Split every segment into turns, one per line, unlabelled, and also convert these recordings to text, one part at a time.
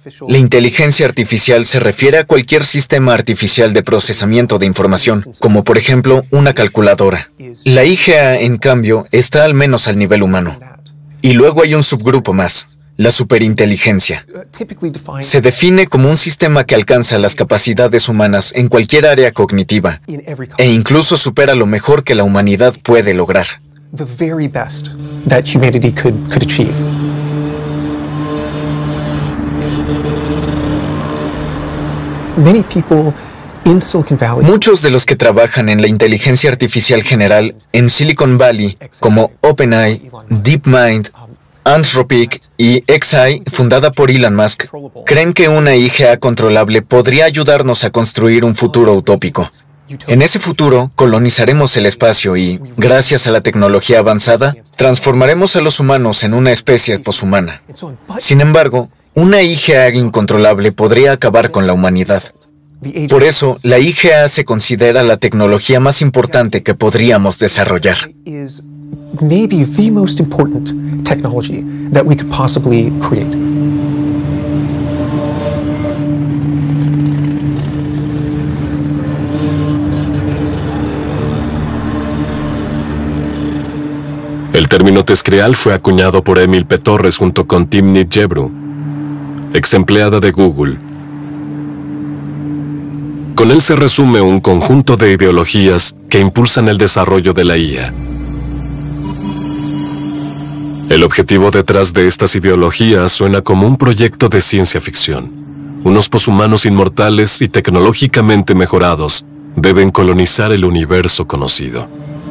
La inteligencia artificial se refiere a cualquier sistema artificial de procesamiento de información, como por ejemplo una calculadora. La IGA, en cambio, está al menos al nivel humano. Y luego hay un subgrupo más, la superinteligencia. Se define como un sistema que alcanza las capacidades humanas en cualquier área cognitiva e incluso supera lo mejor que la humanidad puede lograr.
The very best that humanity could achieve. Many people in Silicon Valley.
Muchos de los que trabajan en la inteligencia artificial general en Silicon Valley, como OpenAI, DeepMind, Anthropic y xAI, fundada por Elon Musk, creen que una IGA controlable podría ayudarnos a construir un futuro utópico. En ese futuro, colonizaremos el espacio y, gracias a la tecnología avanzada, transformaremos a los humanos en una especie poshumana. Sin embargo, una IGA incontrolable podría acabar con la humanidad. Por eso, la IGA se considera la tecnología más importante que podríamos desarrollar.
Maybe the most important technology that we could possibly create.
El término tescreal fue acuñado por Emil P. Torres junto con Timnit Gebru, ex empleada de Google. Con él se resume un conjunto de ideologías que impulsan el desarrollo de la IA. El objetivo detrás de estas ideologías suena como un proyecto de ciencia ficción. Unos poshumanos inmortales y tecnológicamente mejorados deben colonizar el universo conocido.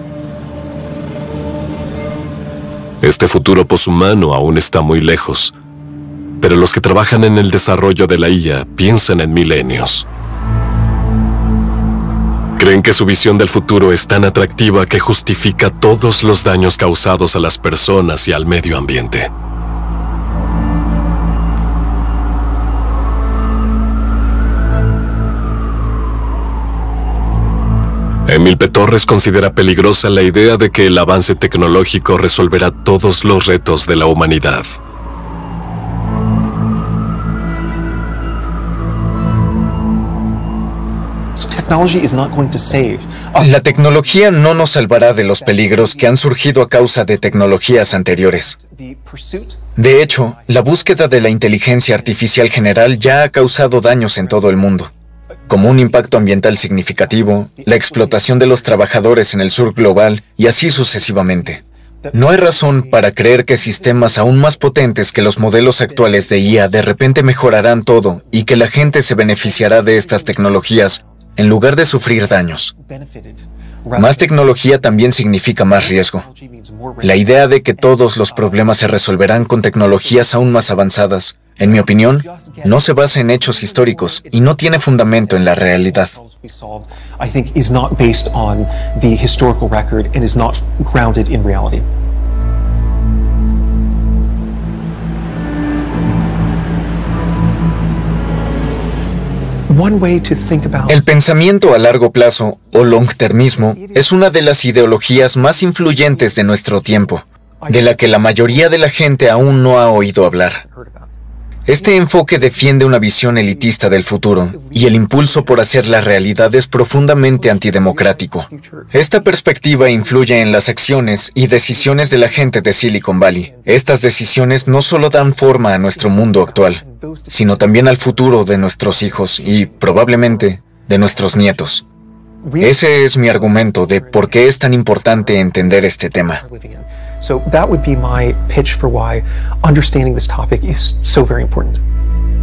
Este futuro poshumano aún está muy lejos, pero los que trabajan en el desarrollo de la IA piensan en milenios. Creen que su visión del futuro es tan atractiva que justifica todos los daños causados a las personas y al medio ambiente. Emil P. Torres considera peligrosa la idea de que el avance tecnológico resolverá todos los retos de la humanidad.
La tecnología no nos salvará de los peligros que han surgido a causa de tecnologías anteriores. De hecho, la búsqueda de la inteligencia artificial general ya ha causado daños en todo el mundo, como un impacto ambiental significativo, la explotación de los trabajadores en el sur global y así sucesivamente. No hay razón para creer que sistemas aún más potentes que los modelos actuales de IA de repente mejorarán todo y que la gente se beneficiará de estas tecnologías en lugar de sufrir daños. Más tecnología también significa más riesgo. La idea de que todos los problemas se resolverán con tecnologías aún más avanzadas, en mi opinión, no se basa en hechos históricos y no tiene fundamento en la realidad. El pensamiento a largo plazo, o long-termismo, es una de las ideologías más influyentes de nuestro tiempo, de la que la mayoría de la gente aún no ha oído hablar. Este enfoque defiende una visión elitista del futuro, y el impulso por hacer la realidad es profundamente antidemocrático. Esta perspectiva influye en las acciones y decisiones de la gente de Silicon Valley. Estas decisiones no solo dan forma a nuestro mundo actual, sino también al futuro de nuestros hijos y, probablemente, de nuestros nietos. Ese es mi argumento de por qué es tan importante entender este tema.
So that would be my pitch for why understanding this topic is so very important.